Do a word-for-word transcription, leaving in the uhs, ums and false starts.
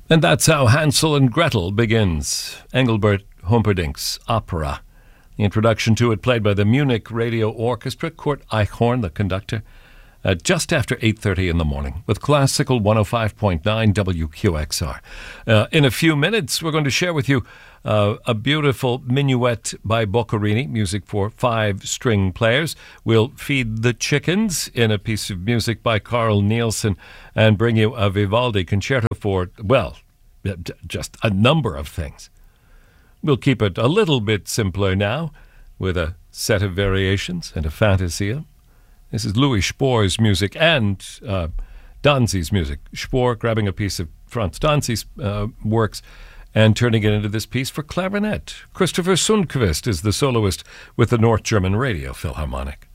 And that's how Hansel and Gretel begins. Engelbert Humperdinck's opera. The introduction to it played by the Munich Radio Orchestra, Kurt Eichhorn, the conductor, uh, just after eight thirty in the morning with Classical one oh five point nine W Q X R. Uh, in a few minutes, we're going to share with you uh, a beautiful minuet by Boccherini, music for five-string players. We'll feed the chickens in a piece of music by Carl Nielsen and bring you a Vivaldi concerto for, well, just a number of things. We'll keep it a little bit simpler now with a set of variations and a fantasia. This is Louis Spohr's music and uh, Danzi's music. Spohr grabbing a piece of Franz Danzi's uh, works and turning it into this piece for clarinet. Christopher Sundquist is the soloist with the North German Radio Philharmonic.